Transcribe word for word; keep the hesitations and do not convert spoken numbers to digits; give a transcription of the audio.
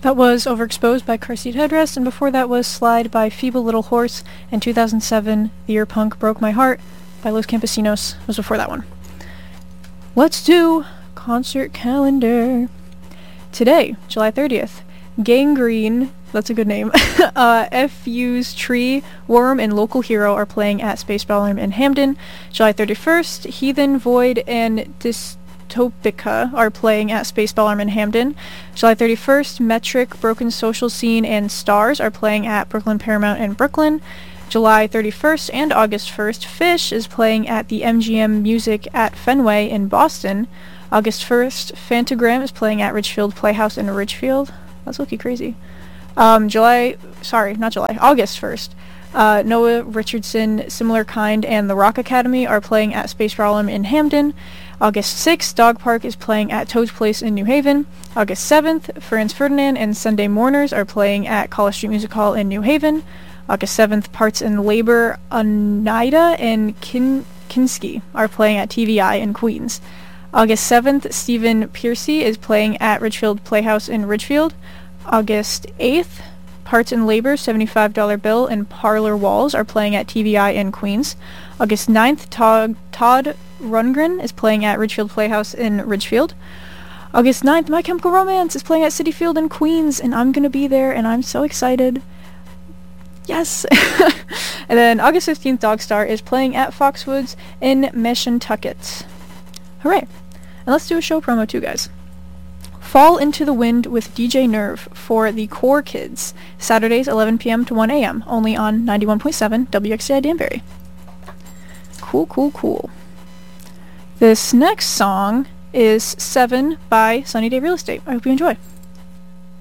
That was Overexposed by Car Seat Headrest, and before that was Slide by Feeble Little Horse, and two thousand seven, The Year Punk Broke My Heart by Los Campesinos was before that one. Let's do concert calendar. Today, July thirtieth, Gangrene, that's a good name, uh, F U's Tree, Worm, and Local Hero are playing at Space Ballroom in Hamden. July thirty-first, Heathen, Void, and Dystopica are playing at Space Ballroom in Hamden. July thirty-first, Metric, Broken Social Scene, and Stars are playing at Brooklyn Paramount in Brooklyn. July thirty-first and August first, Fish is playing at the M G M Music at Fenway in Boston. August first, Fantagram is playing at Richfield Playhouse in Richfield. That's looking crazy. Um, July, sorry, not July, August first, uh, Noah Richardson, Similar Kind, and the Rock Academy are playing at Space Ballroom in Hamden. August sixth, Dog Park is playing at Toad's Place in New Haven. August seventh, Franz Ferdinand and Sunday Mourners are playing at College Street Music Hall in New Haven. August seventh, Parts and Labor, Oneida, and Kin- Kinski are playing at T V I in Queens. August seventh, Stephen Piercy is playing at Richfield Playhouse in Richfield. August eighth, Parts and Labor, seventy-five dollar Bill, and Parlor Walls are playing at T V I in Queens. August ninth, Todd, Todd Rundgren is playing at Richfield Playhouse in Richfield. August ninth, My Chemical Romance is playing at Citi Field in Queens, and I'm gonna be there, and I'm so excited. Yes! And then August fifteenth, Dogstar is playing at Foxwoods in Meshantucket. Hooray! And let's do a show promo too, guys. Fall Into the Wind with D J Nerve for the Core Kids, Saturdays eleven p.m. to one a.m., only on ninety-one point seven W X C I Danbury. Cool, cool, cool. This next song is Seven by Sunny Day Real Estate. I hope you enjoy.